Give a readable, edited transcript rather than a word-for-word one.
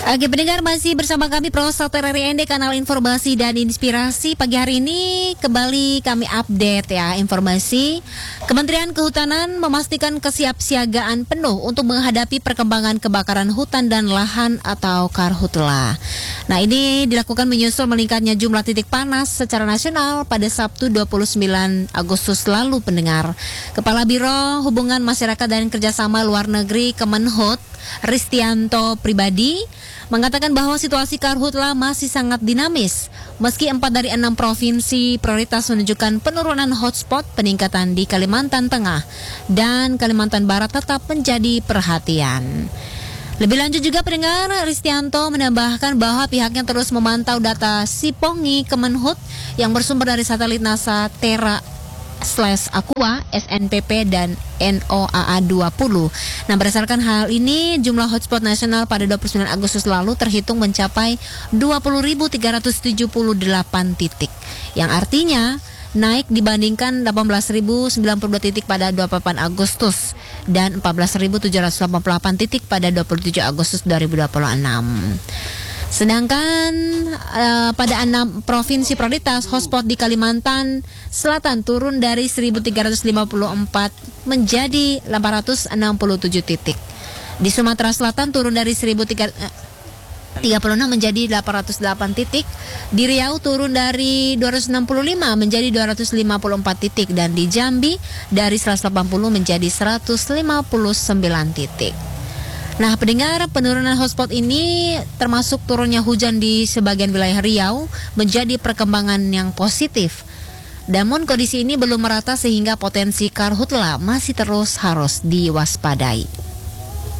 Oke, pendengar, masih bersama kami Prosa RRIND, kanal informasi dan inspirasi. Pagi hari ini kembali kami update ya informasi. Kementerian Kehutanan memastikan kesiapsiagaan penuh untuk menghadapi perkembangan kebakaran hutan dan lahan atau karhutla. Nah, ini dilakukan menyusul meningkatnya jumlah titik panas secara nasional pada Sabtu 29 Agustus lalu, pendengar. Kepala Biro Hubungan Masyarakat dan Kerjasama Luar Negeri Kemenhut, Ristianto Pribadi, mengatakan bahwa situasi karhutla masih sangat dinamis. Meski 4 dari 6 provinsi prioritas menunjukkan penurunan hotspot, peningkatan di Kalimantan Tengah dan Kalimantan Barat tetap menjadi perhatian. Lebih lanjut juga, pendengar, Ristianto menambahkan bahwa pihaknya terus memantau data Sipongi Kemenhut yang bersumber dari satelit NASA Terra/Aqua, SNPP dan NOAA 20. Nah, berdasarkan hal ini, jumlah hotspot nasional pada 29 Agustus lalu terhitung mencapai 20.378 titik, yang artinya naik dibandingkan 18.092 titik pada 28 Agustus dan 14.788 titik pada 27 Agustus 2026. Sedangkan pada 6 provinsi prioritas, hotspot di Kalimantan Selatan turun dari 1.354 menjadi 867 titik. Di Sumatera Selatan turun dari 1.336 menjadi 808 titik. Di Riau turun dari 265 menjadi 254 titik. Dan di Jambi dari 180 menjadi 159 titik. Nah, pendengar, penurunan hotspot ini termasuk turunnya hujan di sebagian wilayah Riau menjadi perkembangan yang positif. Namun kondisi ini belum merata sehingga potensi karhutla masih terus harus diwaspadai.